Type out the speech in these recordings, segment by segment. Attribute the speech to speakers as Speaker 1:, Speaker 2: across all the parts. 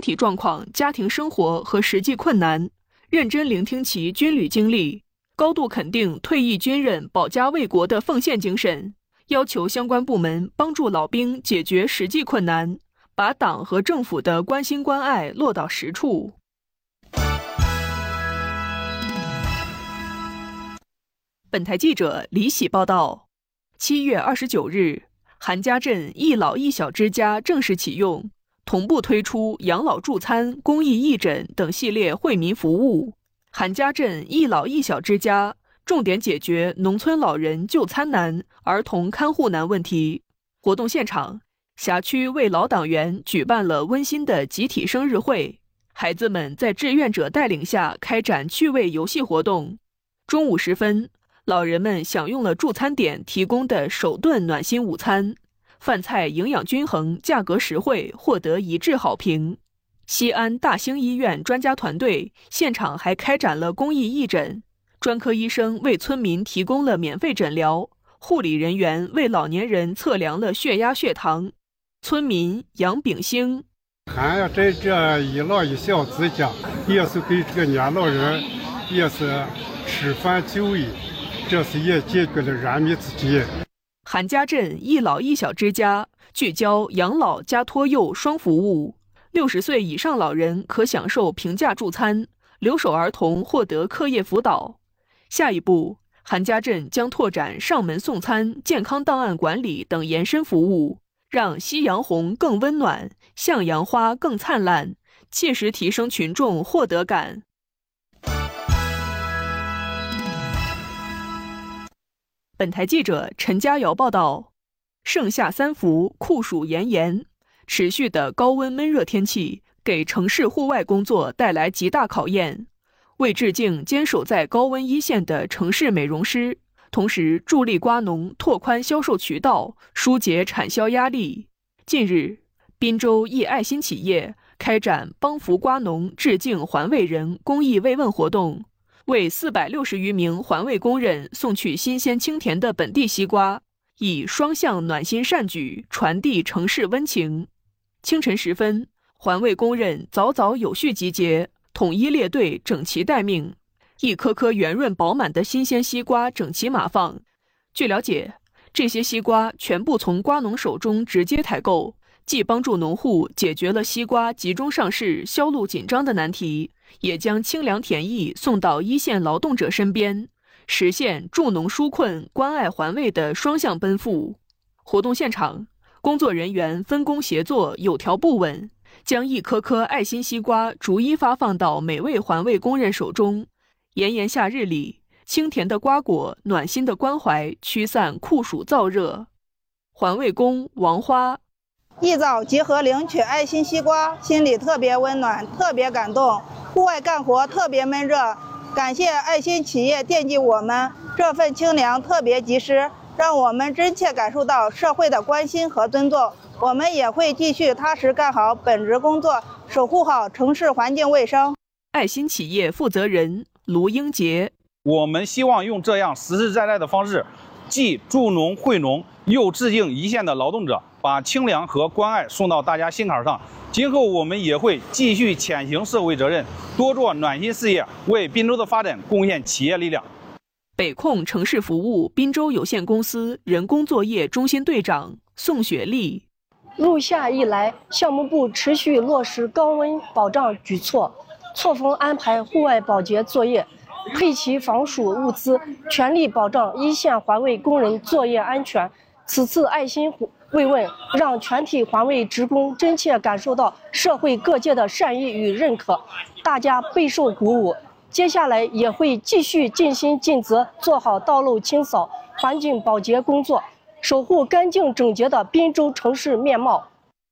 Speaker 1: 身体状况、家庭生活和实际困难，认真聆听其军旅经历，高度肯定退役军人保家卫国的奉献精神，要求相关部门帮助老兵解决实际困难，把党和政府的关心关爱落到实处。本台记者李喜报道，7月29日，韩家镇一老一小之家正式启用，同步推出养老助餐、公益义诊等系列惠民服务。韩家镇一老一小之家重点解决农村老人就餐难、儿童看护难问题。活动现场，辖区为老党员举办了温馨的集体生日会，孩子们在志愿者带领下开展趣味游戏活动。中午时分，老人们享用了助餐点提供的首顿暖心午餐，饭菜营养均衡，价格实惠，获得一致好评。西安大兴医院专家团队现场还开展了公益义诊，专科医生为村民提供了免费诊疗，护理人员为老年人测量了血压血糖。村民杨炳兴：
Speaker 2: 俺要在这一老一小之家，也是给这个年老人也是吃饭就医，这是也解决了燃眉之急。
Speaker 1: 韩家镇一老一小之家聚焦养老加托幼双服务，60岁以上老人可享受平价助餐，留守儿童获得课业辅导。下一步，韩家镇将拓展上门送餐、健康档案管理等延伸服务，让夕阳红更温暖，向阳花更灿烂，切实提升群众获得感。本台记者陈佳瑶报道，盛夏三伏，酷暑炎炎，持续的高温闷热天气给城市户外工作带来极大考验。为致敬坚守在高温一线的城市美容师，同时助力瓜农拓宽销售渠道，疏解产销压力。近日，滨州一爱心企业开展帮扶瓜农致敬环卫人公益慰问活动，为460余名环卫工人送去新鲜清甜的本地西瓜，以双向暖心善举传递城市温情。清晨时分，环卫工人早早有序集结，统一列队，整齐待命，一颗颗圆润饱满的新鲜西瓜整齐码放。据了解，这些西瓜全部从瓜农手中直接采购，既帮助农户解决了西瓜集中上市、销路紧张的难题，也将清凉甜意送到一线劳动者身边，实现助农纾困、关爱环卫的双向奔赴。活动现场，工作人员分工协作，有条不紊，将一颗颗爱心西瓜逐一发放到每位环卫工人手中。炎炎夏日里，清甜的瓜果、暖心的关怀驱散酷暑燥热。环卫工王花：
Speaker 3: 一早集合领取爱心西瓜，心里特别温暖，特别感动。户外干活特别闷热，感谢爱心企业惦记我们，这份清凉特别及时，让我们真切感受到社会的关心和尊重。我们也会继续踏实干好本职工作，守护好城市环境卫生。
Speaker 1: 爱心企业负责人卢英杰：
Speaker 4: 我们希望用这样实实在在的方式，既助农惠农，又致敬一线的劳动者，把清凉和关爱送到大家心坎上。今后我们也会继续践行社会责任，多做暖心事业，为滨州的发展贡献企业力量。
Speaker 1: 北控城市服务滨州有限公司人工作业中心队长宋雪丽：
Speaker 5: 入夏以来，项目部持续落实高温保障举措，错峰安排户外保洁作业，配齐防暑物资，全力保障一线环卫工人作业安全。此次爱心慰问，让全体环卫职工真切感受到社会各界的善意与认可，大家备受鼓舞。接下来也会继续尽心尽责，做好道路清扫、环境保洁工作，守护干净整洁的滨州城市面貌。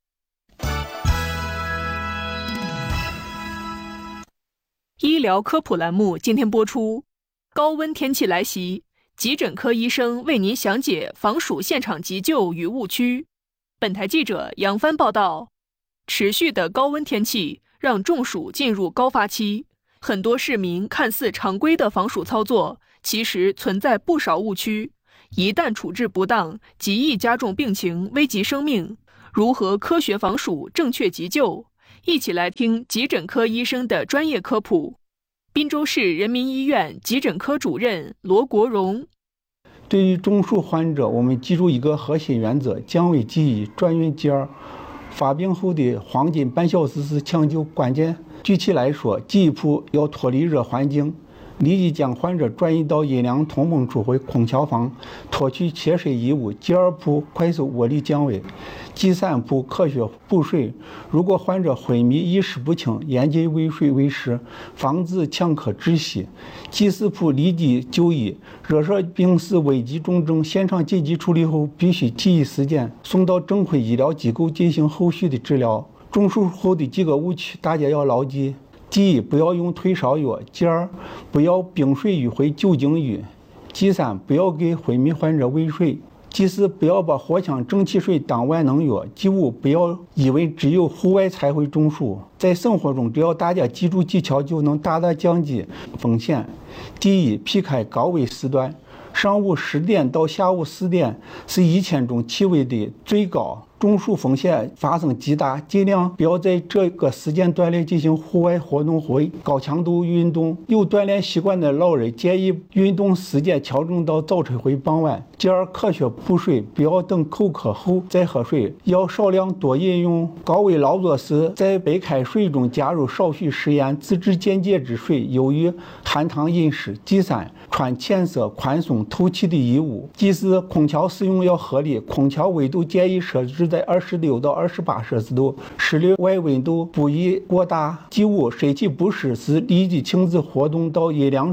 Speaker 1: 医疗科普栏目今天播出。高温天气来袭，急诊科医生为您详解防暑现场急救与误区。本台记者杨帆报道，持续的高温天气让中暑进入高发期，很多市民看似常规的防暑操作，其实存在不少误区，一旦处置不当，极易加重病情，危及生命。如何科学防暑、正确急救？ 一起来听急诊科医生的专业科普。滨州市人民医院急诊科主任罗国荣。
Speaker 6: 对于中枢患者，我们记住一个核心原则：降危记忆，转运接儿。发病后的黄金半小时是抢救关键。具体来说，记忆铺要脱离热环境，立即将患者转移到阴凉通风处或空调房，脱去切水衣物。记二铺快速握力降危。记三铺科学补水。如果患者昏迷、意识不清，严禁喂水喂食，防止抢咳窒息。记四铺立即就医。热射病是危急重症，现场紧急处理后必须第一时间送到正规医疗机构进行后续的治疗。中枢后的几个误区大家要牢记：第一，不要用退烧药；第二，不要冰水浴或酒精浴；第三，不要给昏迷患者喂水；第四，不要把藿香正气水当万能药；第五，不要以为只有户外才会中暑。在生活中，只要大家记住技巧，就能大大降低风险。第一，避开高危时段，上午10点到下午4点是一天中气温的最高，中暑风险发生极大，尽量不要在这个时间段内进行户外活动或高强度运动。有锻炼习惯的老人建议运动时间调整到早晨或傍晚。第二，科学补水，不要等口渴后再喝水，要少量多饮用。高危劳作时，在白开水中加入少许食盐，自制间接之水，有益含糖饮食。第三，穿浅色、宽松、透气的衣物。第四，空调使用要合理，空调温度建议设置在26到28摄氏度，室内外温度不宜过大。第五，身体不适时立即停止活动到阴凉